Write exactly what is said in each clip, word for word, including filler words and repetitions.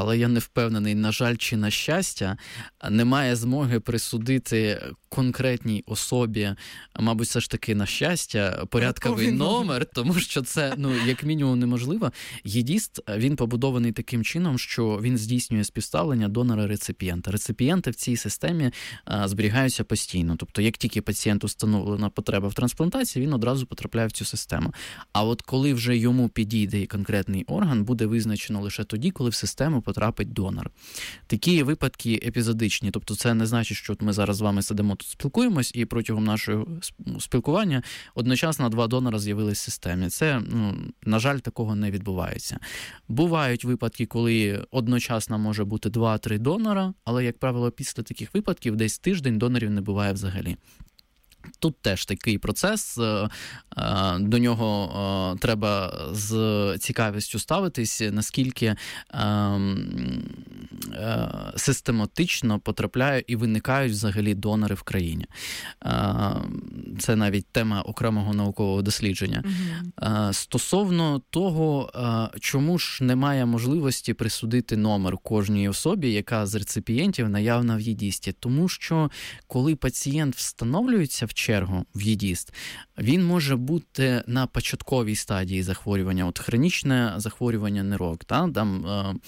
але я не впевнений, на жаль чи на щастя, немає змоги присудити конкретній особі, мабуть, все ж таки на щастя, порядковий номер, тому що це, ну, як мінімум неможливо. ЄДІСТ, він побудований таким чином, що він здійснює співставлення донора-реципієнта. Реципієнти в цій системі а, зберігаються постійно. Тобто, як тільки пацієнту встановлена потреба в трансплантації, він одразу потрапляє в цю систему. А от коли вже йому підійде конкретний орган, буде визначено лише тоді, коли в систему потрапить донор. Такі випадки епізодичні. Тобто, це не значить, що ми зараз з вами сидимо тут спілкуємось, і протягом нашого спілкування одночасно два донора з'явились в системі. Це, ну, на жаль, такого не відбувається. Бувають випадки, коли одночасно може бути два-три донора, але, як правило, після таких випадків десь тиждень донорів не буває взагалі. Тут теж такий процес, до нього треба з цікавістю ставитись, наскільки систематично потрапляють і виникають взагалі донори в країні. Це навіть тема окремого наукового дослідження. Угу. Стосовно того, чому ж немає можливості присудити номер кожній особі, яка з реципієнтів наявна в ЄДІСТі. Тому що, коли пацієнт встановлюється в чергу в ЄДІСТ, він може бути на початковій стадії захворювання, от хронічне захворювання нирок, та, там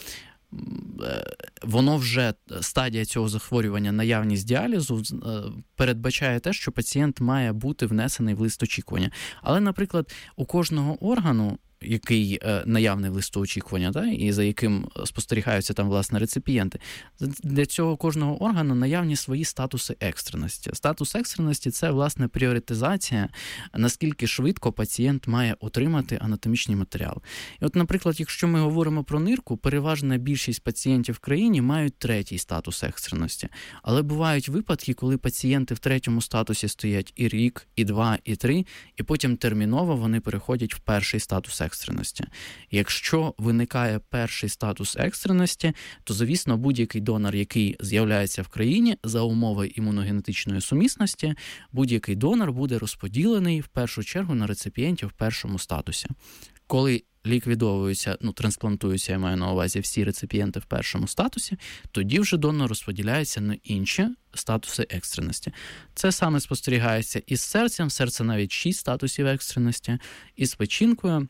воно вже, стадія цього захворювання, наявність діалізу передбачає те, що пацієнт має бути внесений в лист очікування. Але, наприклад, у кожного органу, який наявний в листу очікування, да, і за яким спостерігаються там, власне, реципієнти, для цього кожного органу наявні свої статуси екстреності. Статус екстреності – це, власне, пріоритизація, наскільки швидко пацієнт має отримати анатомічний матеріал. І от, наприклад, якщо ми говоримо про нирку, переважна більшість пацієнтів в країні мають третій статус екстреності. Але бувають випадки, коли пацієнти в третьому статусі стоять і рік, і два, і три, і потім терміново вони переходять в перший статус екстреності. екстреності. Якщо виникає перший статус екстреності, то, звісно, будь-який донор, який з'являється в країні за умови імуногенетичної сумісності, будь-який донор буде розподілений в першу чергу на реципієнтів в першому статусі. Коли ліквідовуються, ну, трансплантуються, я маю на увазі, всі реципієнти в першому статусі, тоді вже донор розподіляється на інші статуси екстреності. Це саме спостерігається із серцем, серце навіть шість статусів екстреності, із печінкою,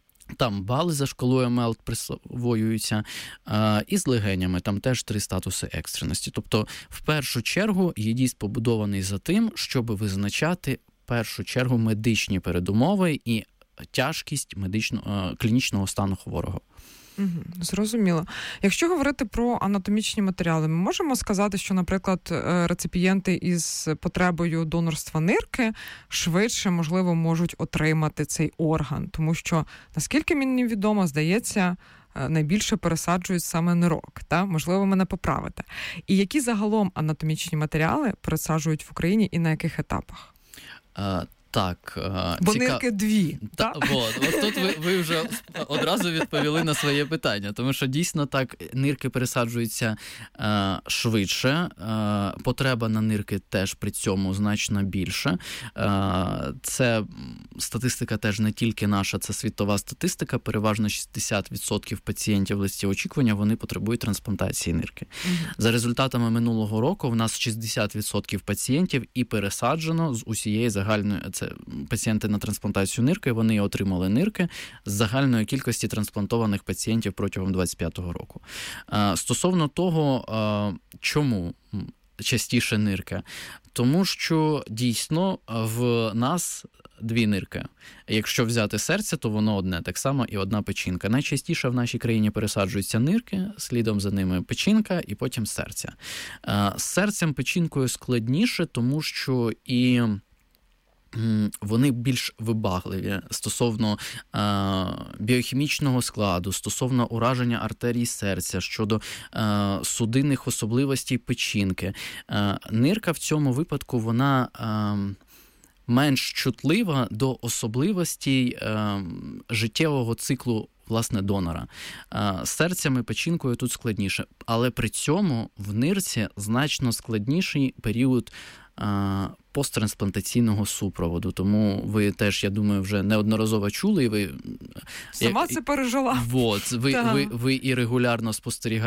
там бали за шкалою Мелт присвоюються, і з легенями, там теж три статуси екстреності. Тобто, в першу чергу, ЄДІСТ побудований за тим, щоб визначати, в першу чергу, медичні передумови і тяжкість медичного, клінічного стану хворого. Угу, зрозуміло. Якщо говорити про анатомічні матеріали, ми можемо сказати, що, наприклад, реципієнти із потребою донорства нирки швидше, можливо, можуть отримати цей орган, тому що, наскільки мені відомо, здається, найбільше пересаджують саме нирок, та? Можливо, мене поправите. І які загалом анатомічні матеріали пересаджують в Україні і на яких етапах? А... Так. Бо ціка... нирки дві. Та, от, от тут ви, ви вже одразу відповіли на своє питання, тому що дійсно так, нирки пересаджуються е, швидше, е, потреба на нирки теж при цьому значно більше. Е, це статистика теж не тільки наша, це світова статистика, переважно шістдесят відсотків пацієнтів в листі очікування, вони потребують трансплантації нирки. Угу. За результатами минулого року в нас шістдесят відсотків пацієнтів і пересаджено з усієї загальної, це пацієнти на трансплантацію нирки, вони отримали нирки з загальної кількості трансплантованих пацієнтів протягом двадцять п'ятого року. Стосовно того, чому частіше нирка, тому що дійсно в нас дві нирки. Якщо взяти серце, то воно одне, так само і одна печінка. Найчастіше в нашій країні пересаджуються нирки, слідом за ними печінка і потім серця. З серцем, печінкою складніше, тому що і вони більш вибагливі стосовно е, біохімічного складу, стосовно ураження артерій серця, щодо е, судинних особливостей печінки. Е, нирка в цьому випадку, вона е, менш чутлива до особливостей е, життєвого циклу, власне, донора. З серцем і печінкою тут складніше, але при цьому в нирці значно складніший період посттрансплантаційного супроводу. Тому ви теж, я думаю, вже неодноразово чули. І ви, Сама це пережила. Вот, ви, ви, ви і регулярно спостерігаєте